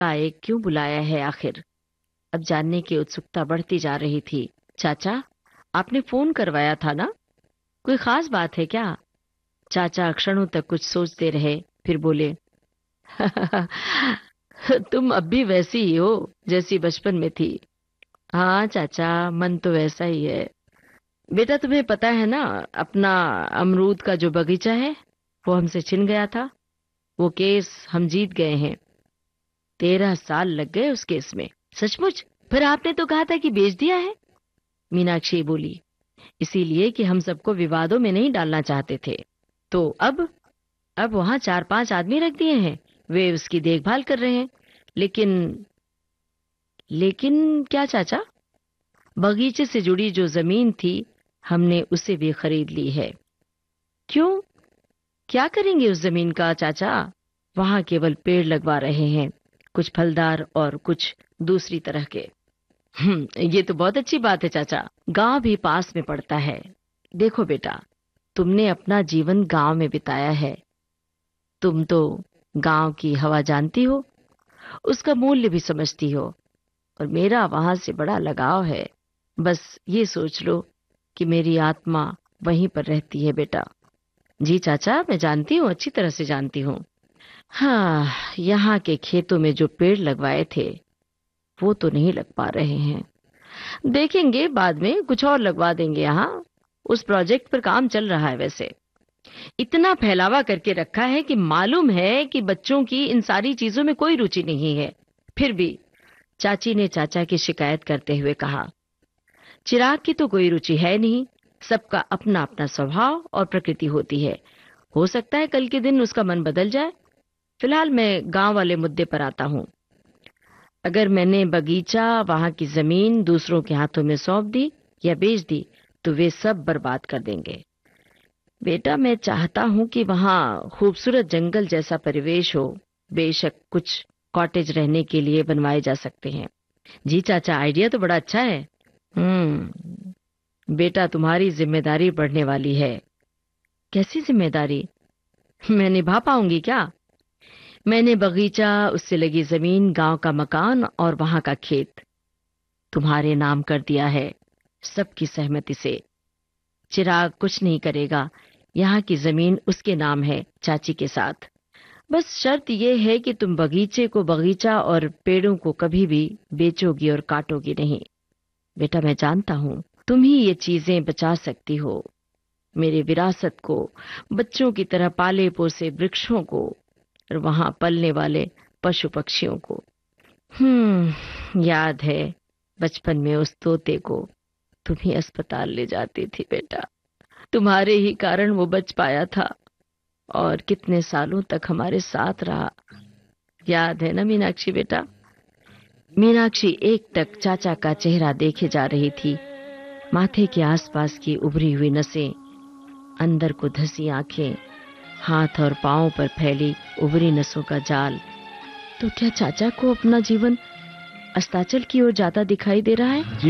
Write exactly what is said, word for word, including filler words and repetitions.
एक क्यों बुलाया है आखिर? अब जानने की उत्सुकता बढ़ती जा रही थी। चाचा, आपने फोन करवाया था ना? कोई खास बात है क्या? चाचा क्षणों तक कुछ सोचते रहे, फिर बोले, तुम अब भी वैसी ही हो जैसी बचपन में थी। हाँ चाचा, मन तो वैसा ही है। बेटा, तुम्हें पता है ना, अपना अमरूद का जो बगीचा है वो हमसे छिन गया था। वो केस हम जीत गए हैं। तेरह साल लग गए उस केस में। सचमुच? फिर आपने तो कहा था कि बेच दिया है। मीनाक्षी बोली, इसीलिए कि हम सबको विवादों में नहीं डालना चाहते थे। तो अब अब वहां चार पांच आदमी रख दिए हैं, वे उसकी देखभाल कर रहे हैं। लेकिन लेकिन क्या चाचा? बगीचे से जुड़ी जो जमीन थी, हमने उसे भी खरीद ली है। क्यों? क्या करेंगे उस जमीन का चाचा? वहां केवल पेड़ लगवा रहे हैं, कुछ फलदार और कुछ दूसरी तरह के। हम्म ये तो बहुत अच्छी बात है चाचा। गांव भी पास में पड़ता है। देखो बेटा, तुमने अपना जीवन गांव में बिताया है। तुम तो गांव की हवा जानती हो, उसका मूल्य भी समझती हो। और मेरा वहां से बड़ा लगाव है। बस ये सोच लो कि मेरी आत्मा वहीं पर रहती है बेटा। जी चाचा, मैं जानती हूँ, अच्छी तरह से जानती हूँ। हाँ, यहाँ के खेतों में जो पेड़ लगवाए थे वो तो नहीं लग पा रहे हैं। देखेंगे, बाद में कुछ और लगवा देंगे। यहाँ उस प्रोजेक्ट पर काम चल रहा है। वैसे इतना फैलावा करके रखा है कि मालूम है कि बच्चों की इन सारी चीजों में कोई रुचि नहीं है। फिर भी चाची ने चाचा की शिकायत करते हुए कहा, चिराग की तो कोई रुचि है नहीं। सबका अपना अपना स्वभाव और प्रकृति होती है। हो सकता है कल के दिन उसका मन बदल जाए। फिलहाल मैं गांव वाले मुद्दे पर आता हूँ। अगर मैंने बगीचा, वहां की जमीन दूसरों के हाथों में सौंप दी या बेच दी तो वे सब बर्बाद कर देंगे। बेटा, मैं चाहता हूँ कि वहां खूबसूरत जंगल जैसा परिवेश हो। बेशक कुछ कॉटेज रहने के लिए बनवाए जा सकते हैं। जी चाचा, आइडिया तो बड़ा अच्छा है। हम्म बेटा, तुम्हारी जिम्मेदारी बढ़ने वाली है। कैसी जिम्मेदारी? मैं निभा पाऊंगी क्या? मैंने बगीचा, उससे लगी जमीन, गांव का मकान और वहां का खेत तुम्हारे नाम कर दिया है, सबकी सहमति से। चिराग कुछ नहीं करेगा। यहाँ की जमीन उसके नाम है, चाची के साथ। बस शर्त यह है कि तुम बगीचे को बगीचा और पेड़ों को कभी भी बेचोगी और काटोगी नहीं। बेटा, मैं जानता हूँ तुम ही ये चीजें बचा सकती हो, मेरे विरासत को, बच्चों की तरह पाले पोसे वृक्षों को और वहां पलने वाले पशु पक्षियों को। हम्म याद है बचपन में उस तोते को तुम ही अस्पताल ले जाती थी बेटा। तुम्हारे ही कारण वो बच पाया था और कितने सालों तक हमारे साथ रहा। याद है ना मीनाक्षी बेटा? मीनाक्षी एकटक चाचा का चेहरा देखे जा रही थी। माथे के आसपास की उभरी हुई नसें, अंदर को धसी आंखें, हाथ और पांव पर फैली उभरी नसों का जाल। तो क्या चाचा को अपना जीवन अस्ताचल की ओर जाता दिखाई दे रहा है?